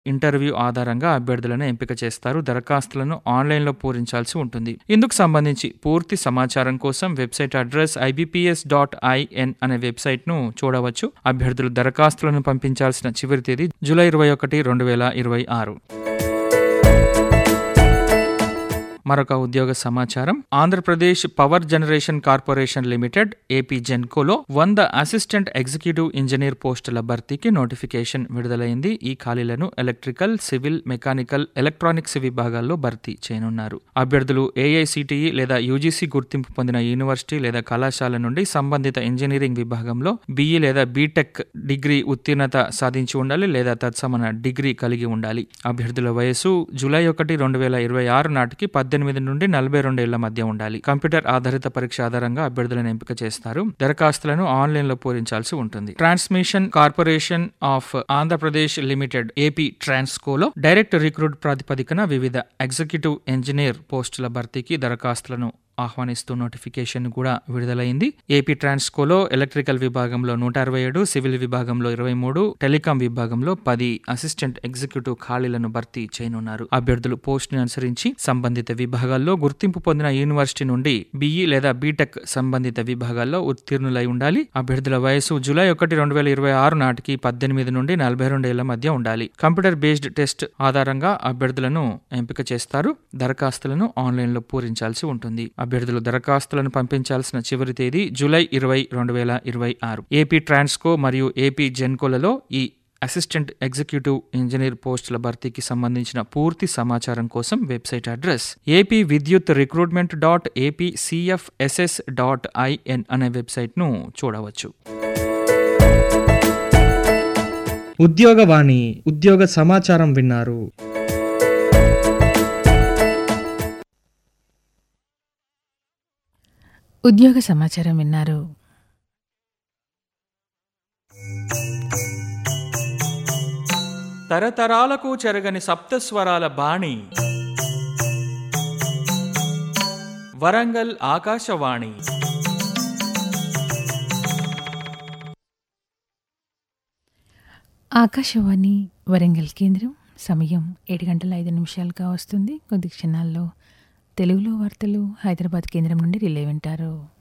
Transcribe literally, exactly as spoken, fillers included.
Interview ఆధారంగా అభ్యర్థులను ఎంపిక చేస్తారు. దరఖాస్తులను ఆన్లైన్లో పూరించాల్సి ఉంటుంది. ఇందుకు సంబంధించి పూర్తి సమాచారం కోసం website address IBPS dot IN అనే వెబ్సైట్ను చూడవచ్చు. అభ్యర్థులు దరఖాస్తులను పంపించాల్సిన చివరి తేదీ జూలై ఇరవై ఒకటి రెండు వేల ఇరవై ఆరు. మరొక ఉద్యోగ సమాచారం. Andhra Pradesh power generation corporation limited AP జెన్కోలో వంద అసిస్టెంట్ ఎగ్జిక్యూటివ్ ఇంజనీర్ పోస్టుల భర్తీకి నోటిఫికేషన్ విడుదలైంది. ఈ ఖాళీలను ఎలక్ట్రికల్, సివిల్, మెకానికల్, ఎలక్ట్రానిక్స్ విభాగాల్లో భర్తీ చేయనున్నారు. అభ్యర్థులు ఏఐసిటిఈ లేదా యూజీసీ గుర్తింపు పొందిన యూనివర్సిటీ లేదా కళాశాల నుండి సంబంధిత ఇంజనీరింగ్ విభాగంలో బీఈ లేదా బీటెక్ డిగ్రీ ఉత్తీర్ణత సాధించి ఉండాలి లేదా తత్సమాన డిగ్రీ కలిగి ఉండాలి. అభ్యర్థుల వయసు జూలై ఒకటి రెండు వేల ఇరవై ఆరు నాటికి పద్దెనిమిది నుండి నలభై రెండు ఏళ్ల మధ్య ఉండాలి. కంప్యూటర్ ఆధారిత పరీక్ష ఆధారంగా అభ్యర్థులను ఎంపిక చేస్తారు. దరఖాస్తులను ఆన్లైన్ లో పూరించాల్సి ఉంటుంది. Transmission corporation of Andhra Pradesh limited AP ట్రాన్స్కోలో direct recruit ప్రాతిపదికన వివిధ ఎగ్జిక్యూటివ్ ఇంజనీర్ పోస్టుల భర్తీకి దరఖాస్తులను ఆహ్వానిస్తూ నోటిఫికేషన్ కూడా విడుదలైంది. ఏపీ ట్రాన్స్కోలో ఎలక్ట్రికల్ విభాగంలో నూట అరవై ఏడు, సివిల్ విభాగంలో ఇరవై మూడు, టెలికాం విభాగంలో పది అసిస్టెంట్ ఎగ్జిక్యూటివ్ ఖాళీలను భర్తీ చేయనున్నారు. అభ్యర్థులు పోస్ట్ ని అనుసరించి సంబంధిత విభాగాల్లో గుర్తింపు పొందిన యూనివర్సిటీ నుండి బీఈ లేదా బీటెక్ సంబంధిత విభాగాల్లో ఉత్తీర్ణులై ఉండాలి. అభ్యర్థుల వయసు జూలై ఒకటి రెండు వేల ఇరవై ఆరు నాటికి పద్దెనిమిది నుండి నలభై రెండు ఏళ్ల మధ్య ఉండాలి. కంప్యూటర్ బేస్డ్ టెస్ట్ ఆధారంగా అభ్యర్థులను ఎంపిక చేస్తారు. దరఖాస్తులను ఆన్లైన్ లో పూరించాల్సి ఉంటుంది. అభ్యర్థులు దరఖాస్తులను పంపించాల్సిన చివరి తేదీ జూలై ఇరవై రెండు వేల ఇరవై ఆరు. ఏపీ ట్రాన్స్కో మరియు ఏపీ జెన్కోలలో ఈ అసిస్టెంట్ ఎగ్జిక్యూటివ్ ఇంజనీర్ పోస్టుల భర్తీకి సంబంధించిన పూర్తి సమాచారం కోసం వెబ్సైట్ అడ్రస్ ఏపీ విద్యుత్ recruitment dot AP CFSS dot IN అనే వెబ్సైట్ ను చూడవచ్చు. ఉద్యోగవాణి ఉద్యోగ సమాచారం విన్నారు. ఉద్యోగ సమాచారం విన్నారు. తరతరాలకు చెరగని సప్తస్వరాల బాణి వరంగల్ ఆకాశవాణి. ఆకాశవాణి వరంగల్ కేంద్రం. సమయం ఏడు గంటల ఐదు నిమిషాలుగా వస్తుంది. కొద్ది క్షణాల్లో తెలుగులో వార్తలు హైదరాబాద్ కేంద్రం నుండి రిలే వింటారు.